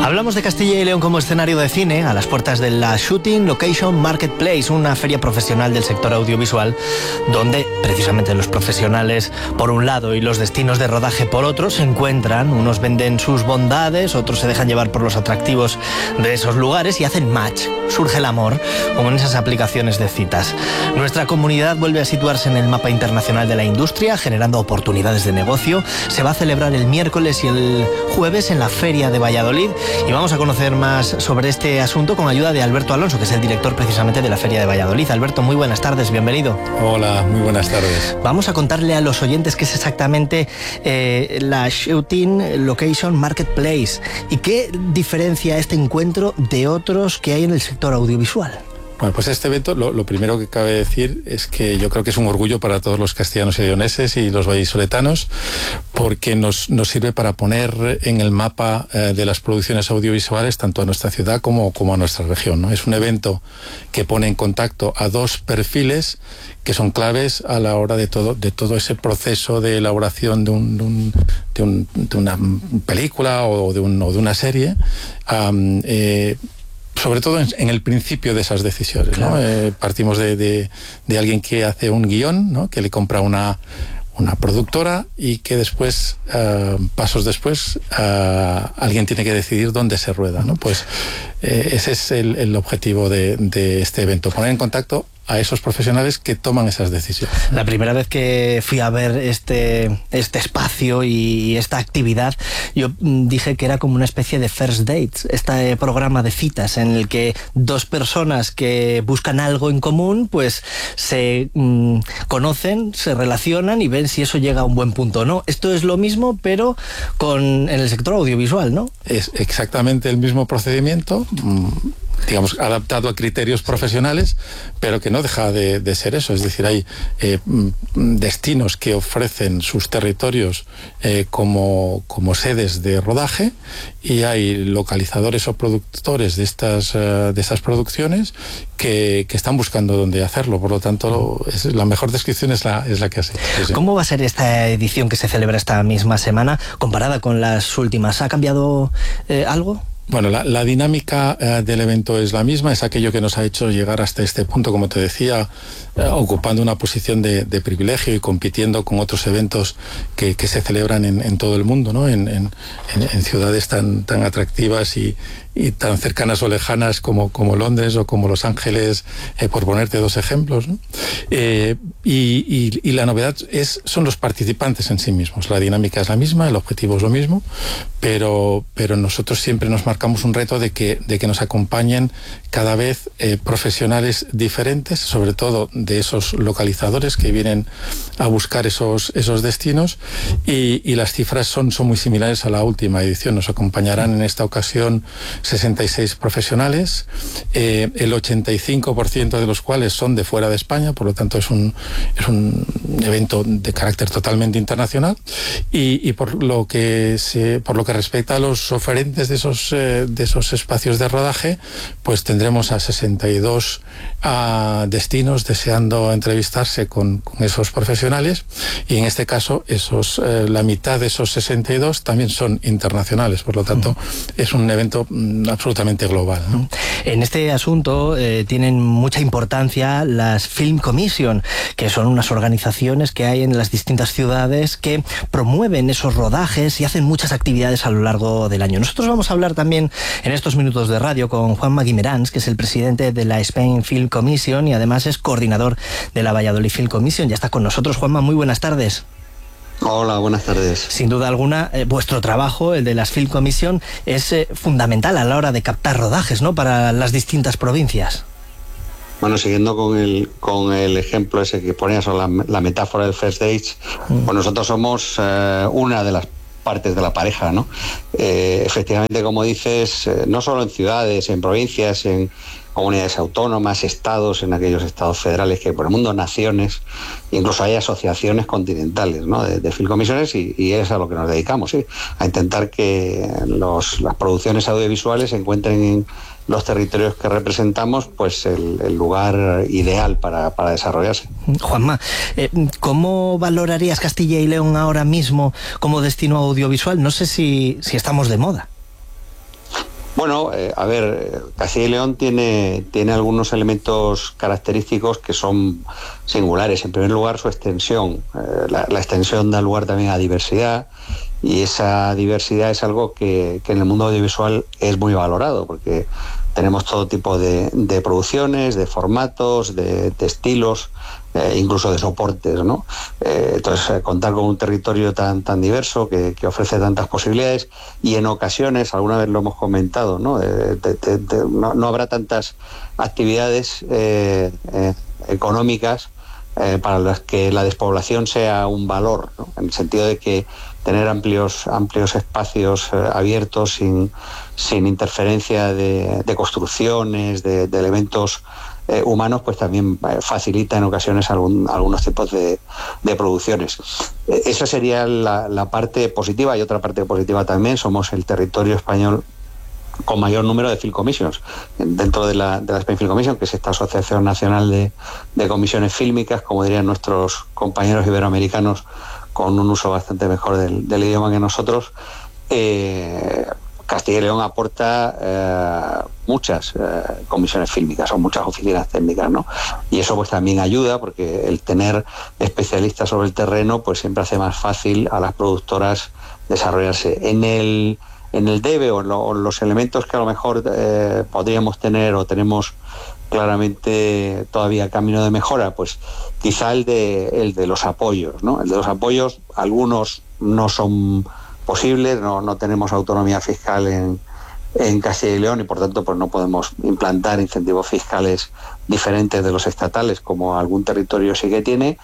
Hablamos de Castilla y León como escenario de cine a las puertas de la Shooting Location Marketplace, una feria profesional del sector audiovisual, donde precisamente los profesionales por un lado y los destinos de rodaje por otro se encuentran. Unos venden sus bondades, otros se dejan llevar por los atractivos de esos lugares y hacen match. Surge el amor, como en esas aplicaciones de citas. Nuestra comunidad vuelve a situarse en el mapa internacional de la industria, generando oportunidades de negocio. Se va a celebrar el miércoles y el jueves en la Feria de Valladolid. Y vamos a conocer más sobre este asunto con ayuda de Alberto Alonso, que es el director precisamente de la Feria de Valladolid. Alberto, muy buenas tardes, bienvenido. Hola, muy buenas tardes. Vamos a contarle a los oyentes qué es exactamente la Shooting Location Marketplace y qué diferencia este encuentro de otros que hay en el sector audiovisual. Bueno, pues este evento, lo primero que cabe decir es que yo creo que es un orgullo para todos los castellanos y leoneses y los vallisoletanos, porque nos sirve para poner en el mapa de las producciones audiovisuales tanto a nuestra ciudad como a nuestra región, ¿no? Es un evento que pone en contacto a dos perfiles que son claves a la hora de todo ese proceso de elaboración de una película o de una serie. Sobre todo en el principio de esas decisiones, claro. ¿No? Partimos de alguien que hace un guión, ¿no? Que le compra una productora y que después, pasos después, alguien tiene que decidir dónde se rueda, ¿no? Pues ese es el objetivo de este evento, poner en contacto a esos profesionales que toman esas decisiones. La primera vez que fui a ver este espacio y esta actividad, yo dije que era como una especie de first dates, este programa de citas en el que dos personas que buscan algo en común, pues se conocen, se relacionan y ven si eso llega a un buen punto o no. Esto es lo mismo, pero en el sector audiovisual, ¿no? Es exactamente el mismo procedimiento, digamos, adaptado a criterios profesionales, pero que no deja de ser eso. Es decir, hay destinos que ofrecen sus territorios como sedes de rodaje, y hay localizadores o productores de estas producciones que están buscando dónde hacerlo. Por lo tanto, la mejor descripción es la que hace. Sí. ¿Cómo va a ser esta edición que se celebra esta misma semana comparada con las últimas? ¿Ha cambiado algo? Bueno, la dinámica del evento es la misma, es aquello que nos ha hecho llegar hasta este punto, como te decía, ocupando una posición de privilegio y compitiendo con otros eventos que se celebran en todo el mundo, ¿no? En ciudades tan atractivas y tan cercanas o lejanas como Londres o como Los Ángeles, por ponerte dos ejemplos, ¿no? Y la novedad son los participantes en sí mismos. La dinámica es la misma, el objetivo es lo mismo, pero nosotros siempre nos marcamos un reto de que nos acompañen cada vez profesionales diferentes, sobre todo de esos localizadores que vienen a buscar esos destinos, y las cifras son muy similares a la última edición. Nos acompañarán en esta ocasión 66 profesionales, el 85% de los cuales son de fuera de España, por lo tanto es un evento de carácter totalmente internacional, y por lo que respecta a los oferentes de esos espacios de rodaje, pues tendremos a 62 destinos deseando entrevistarse con esos profesionales, y en este caso la mitad de esos 62 también son internacionales, por lo tanto es un evento absolutamente global, ¿no? En este asunto tienen mucha importancia las Film Commission, que son unas organizaciones que hay en las distintas ciudades que promueven esos rodajes y hacen muchas actividades a lo largo del año. Nosotros vamos a hablar también en estos minutos de radio con Juanma Guimerans, que es el presidente de la Spain Film Commission y además es coordinador de la Valladolid Film Commission. Ya está con nosotros. Juanma, muy buenas tardes. Hola, buenas tardes. Sin duda alguna, vuestro trabajo, el de las Film Commission, es fundamental a la hora de captar rodajes, ¿no?, para las distintas provincias. Bueno, siguiendo con el ejemplo ese que ponías, o la metáfora del first dates, pues nosotros somos una de las partes de la pareja, ¿no? Efectivamente, como dices, no solo en ciudades, en provincias, en comunidades autónomas, estados, en aquellos estados federales que hay por el mundo, naciones, incluso hay asociaciones continentales, ¿no?, de film comisiones, y es a lo que nos dedicamos, ¿sí?, a intentar que las producciones audiovisuales encuentren en los territorios que representamos pues el lugar ideal para desarrollarse. Juanma, ¿cómo valorarías Castilla y León ahora mismo como destino audiovisual? No sé si estamos de moda. Bueno, a ver, Castilla y León tiene algunos elementos característicos que son singulares. En primer lugar, su extensión. La extensión da lugar también a diversidad, y esa diversidad es algo que en el mundo audiovisual es muy valorado, porque tenemos todo tipo de producciones, de formatos, de estilos, incluso de soportes, ¿no? Entonces, contar con un territorio tan diverso que ofrece tantas posibilidades, y en ocasiones, alguna vez lo hemos comentado, ¿no? No habrá tantas actividades económicas para las que la despoblación sea un valor, ¿no? En el sentido de que tener amplios espacios abiertos sin interferencia de construcciones, de elementos humanos, pues también facilita en ocasiones algunos tipos de producciones. Esa sería la parte positiva. Y otra parte positiva también: somos el territorio español con mayor número de Film Commissions dentro de la Spain Film Commission, que es esta asociación nacional de comisiones fílmicas, como dirían nuestros compañeros iberoamericanos, con un uso bastante mejor del idioma que nosotros. Castilla y León aporta muchas comisiones fílmicas o muchas oficinas técnicas, ¿no? Y eso pues también ayuda, porque el tener especialistas sobre el terreno pues siempre hace más fácil a las productoras desarrollarse. En el debe o los elementos que a lo mejor podríamos tener o tenemos claramente todavía camino de mejora, pues quizá el de los apoyos, ¿no? El de los apoyos, algunos no son posibles, no tenemos autonomía fiscal en Castilla y León, y por tanto pues no podemos implantar incentivos fiscales diferentes de los estatales, como algún territorio sí que tiene.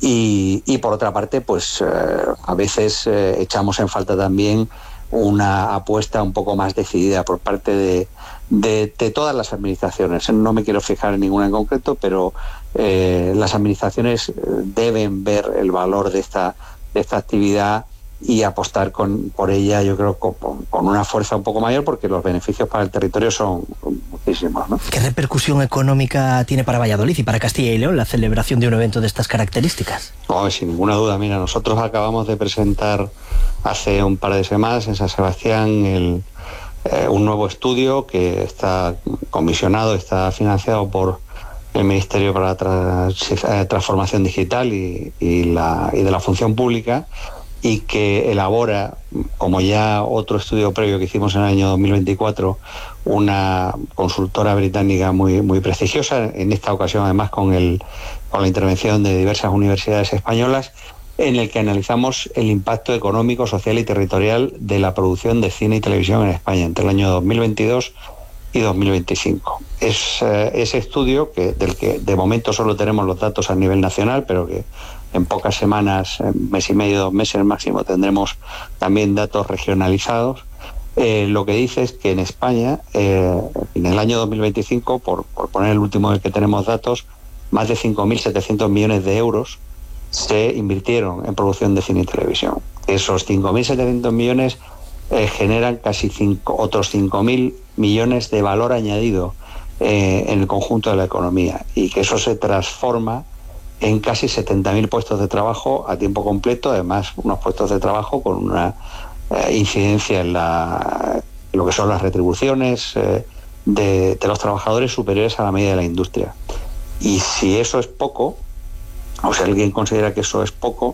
Y por otra parte, pues a veces echamos en falta también una apuesta un poco más decidida por parte de todas las administraciones. No me quiero fijar en ninguna en concreto, pero las administraciones deben ver el valor de esta actividad y apostar por ella, yo creo, con una fuerza un poco mayor, porque los beneficios para el territorio son muchísimos, ¿no? ¿Qué repercusión económica tiene para Valladolid y para Castilla y León la celebración de un evento de estas características? No, sin ninguna duda. Mira, nosotros acabamos de presentar hace un par de semanas en San Sebastián un nuevo estudio que está comisionado, está financiado por el Ministerio para la Transformación Digital y de la Función Pública, y que elabora, como ya otro estudio previo que hicimos en el año 2024, una consultora británica muy prestigiosa, en esta ocasión además con la intervención de diversas universidades españolas, en el que analizamos el impacto económico, social y territorial de la producción de cine y televisión en España entre el año 2022 y 2025. Ese estudio, del que de momento solo tenemos los datos a nivel nacional, pero que en pocas semanas, mes y medio, 2 meses máximo, tendremos también datos regionalizados. Lo que dice es que en España, en el año 2025, por poner el último del que tenemos datos, más de 5.700 millones de euros se invirtieron en producción de cine y televisión. Esos 5.700 millones generan casi otros 5.000 millones de valor añadido en el conjunto de la economía, y que eso se transforma en casi 70.000 puestos de trabajo a tiempo completo, además unos puestos de trabajo con una incidencia en lo que son las retribuciones de los trabajadores superiores a la media de la industria. Y si eso es poco, o si alguien considera que eso es poco,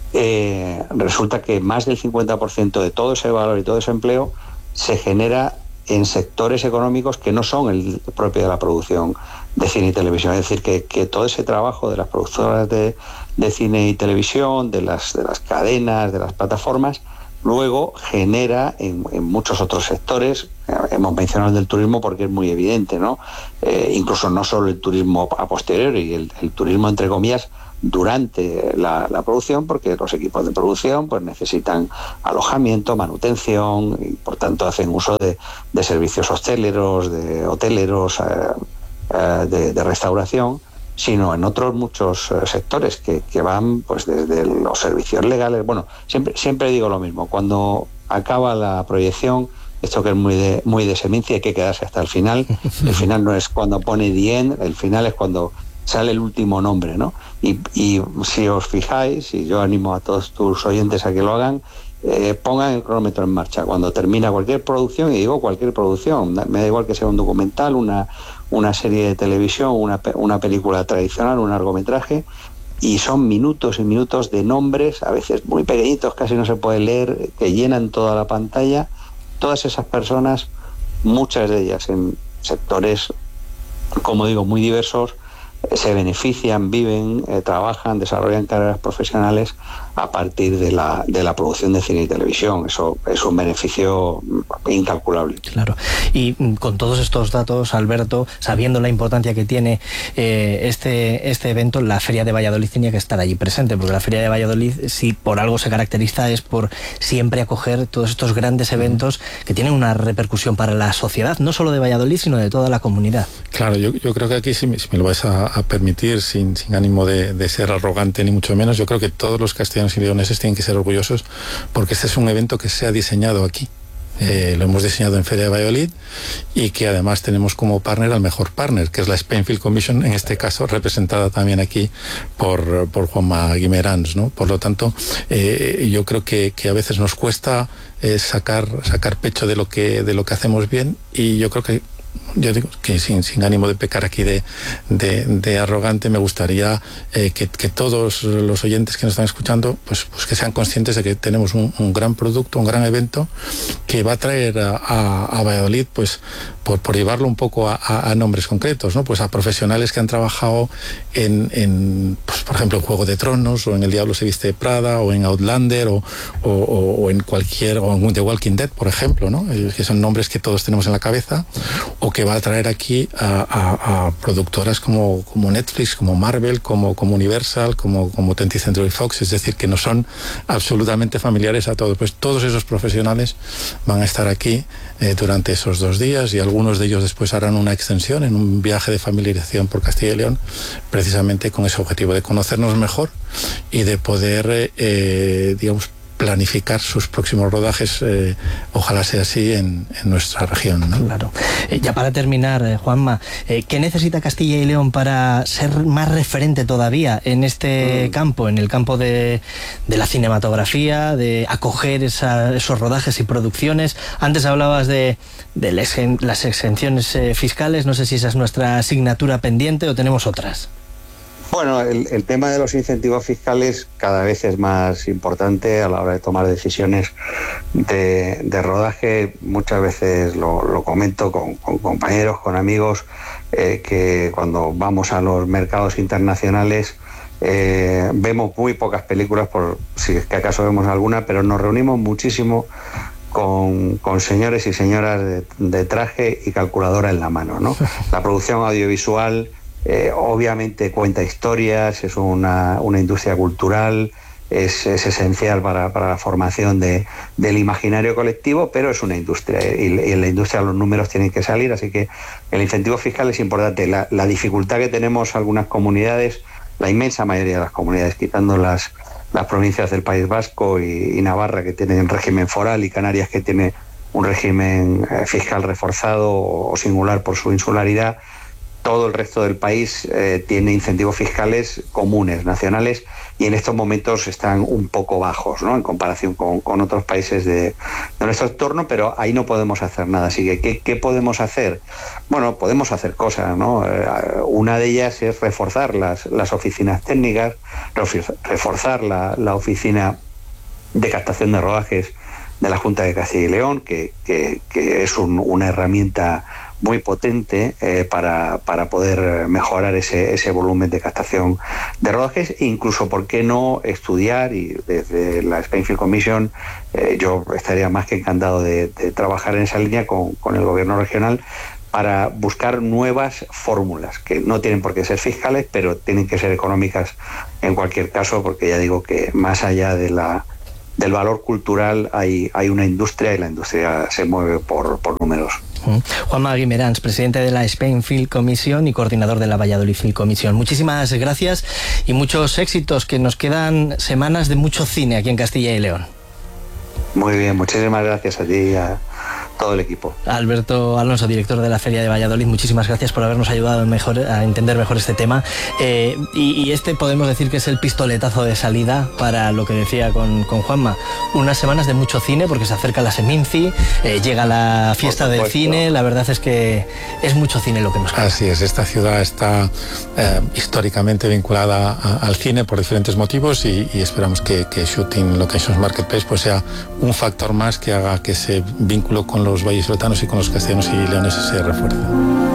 resulta que más del 50% de todo ese valor y todo ese empleo se genera en sectores económicos que no son el propio de la producción de cine y televisión. Es decir, que todo ese trabajo de las productoras de cine y televisión, de las cadenas, de las plataformas, luego genera en muchos otros sectores. Hemos mencionado el del turismo porque es muy evidente, ¿no? Incluso no solo el turismo a posteriori, el turismo entre comillas durante la producción, porque los equipos de producción pues necesitan alojamiento, manutención, y por tanto hacen uso de servicios hosteleros, de hoteleros, de restauración, sino en otros muchos sectores que van pues desde los servicios legales. Bueno, siempre digo lo mismo: cuando acaba la proyección, esto que es muy de Seminci, hay que quedarse hasta el final. El final no es cuando pone the end, el final es cuando sale el último nombre, ¿no? Y si os fijáis, y yo animo a todos tus oyentes a que lo hagan, pongan el cronómetro en marcha. Cuando termina cualquier producción, y digo cualquier producción, me da igual que sea un documental, una serie de televisión, una película tradicional, un largometraje, y son minutos y minutos de nombres, a veces muy pequeñitos, casi no se puede leer, que llenan toda la pantalla. Todas esas personas, muchas de ellas en sectores, como digo, muy diversos, se benefician, viven, trabajan, desarrollan carreras profesionales a partir de la producción de cine y televisión. Eso es un beneficio incalculable. Claro. Y con todos estos datos, Alberto, sabiendo la importancia que tiene este evento, la Feria de Valladolid tenía que estar allí presente, porque la Feria de Valladolid, si por algo se caracteriza, es por siempre acoger todos estos grandes eventos que tienen una repercusión para la sociedad, no solo de Valladolid, sino de toda la comunidad. Claro, yo creo que aquí, si me lo vais a permitir, sin ánimo de ser arrogante ni mucho menos, yo creo que todos los castellanos y leoneses tienen que ser orgullosos, porque este es un evento que se ha diseñado aquí. Lo hemos diseñado en Feria de Valladolid, y que además tenemos como partner al mejor partner, que es la Spain Film Commission, en este caso representada también aquí por Juanma Guimerans, ¿no? Por lo tanto, yo creo que a veces nos cuesta sacar pecho de lo que hacemos bien, y yo creo que, yo digo que sin ánimo de pecar aquí de arrogante, me gustaría que todos los oyentes que nos están escuchando, pues que sean conscientes de que tenemos un gran producto, un gran evento que va a traer a Valladolid, pues por llevarlo un poco a nombres concretos, ¿no? Pues a profesionales que han trabajado en pues, por ejemplo, en Juego de Tronos, o en El Diablo se viste de Prada, o en Outlander, o en cualquier, o en The Walking Dead, por ejemplo, ¿no? Que son nombres que todos tenemos en la cabeza, o que va a traer aquí a productoras como Netflix, como Marvel, como Universal, como 20th Century Fox, es decir, que no son absolutamente familiares a todos. Pues todos esos profesionales van a estar aquí durante esos 2 días, y algunos de ellos después harán una extensión en un viaje de familiarización por Castilla y León, precisamente con ese objetivo de conocernos mejor y de poder, digamos, planificar sus próximos rodajes, ojalá sea así en nuestra región, ¿no? Claro. Ya para terminar, Juanma, ¿qué necesita Castilla y León para ser más referente todavía en este campo, en el campo de la cinematografía, de acoger esos rodajes y producciones? Antes hablabas de las exenciones fiscales, no sé si esa es nuestra asignatura pendiente o tenemos otras. Bueno, el tema de los incentivos fiscales cada vez es más importante a la hora de tomar decisiones de rodaje. Muchas veces lo comento con compañeros, con amigos, que cuando vamos a los mercados internacionales vemos muy pocas películas, por si es que acaso vemos alguna, pero nos reunimos muchísimo con señores y señoras de traje y calculadora en la mano, ¿no? La producción audiovisual obviamente cuenta historias, es una industria cultural, es esencial para la formación del imaginario colectivo, pero es una industria, y en la industria los números tienen que salir, así que el incentivo fiscal es importante. La dificultad que tenemos algunas comunidades, la inmensa mayoría de las comunidades, quitando las provincias del País Vasco y Navarra, que tienen régimen foral, y Canarias, que tiene un régimen fiscal reforzado o singular por su insularidad, todo el resto del país tiene incentivos fiscales comunes, nacionales, y en estos momentos están un poco bajos, ¿no?, en comparación con otros países de nuestro entorno, pero ahí no podemos hacer nada. Así que, ¿qué podemos hacer? Bueno, podemos hacer cosas, ¿no? Una de ellas es reforzar las oficinas técnicas, reforzar la oficina de captación de rodajes de la Junta de Castilla y León, que es una herramienta muy potente para poder mejorar ese volumen de captación de rodajes, e incluso, ¿por qué no estudiar? Y desde la Spain Film Commission yo estaría más que encantado de trabajar en esa línea con el gobierno regional, para buscar nuevas fórmulas que no tienen por qué ser fiscales, pero tienen que ser económicas en cualquier caso, porque ya digo que más allá del valor cultural hay una industria, y la industria se mueve por números. Juanma Guimerans, presidente de la Spain Film Commission y coordinador de la Valladolid Film Commission. Muchísimas gracias y muchos éxitos, que nos quedan semanas de mucho cine aquí en Castilla y León. Muy bien, muchísimas gracias a ti todo el equipo. Alberto Alonso, director de la Feria de Valladolid, muchísimas gracias por habernos ayudado a entender mejor este tema. Y este podemos decir que es el pistoletazo de salida para lo que decía con Juanma. Unas semanas de mucho cine, porque se acerca la Seminci, llega la fiesta del cine. La verdad es que es mucho cine lo que nos queda. Así es, esta ciudad está históricamente vinculada al cine por diferentes motivos y esperamos que Shooting Locations Marketplace pues sea un factor más que haga que ese vínculo con los vallisoletanos y con los castellanos y leoneses se refuerce.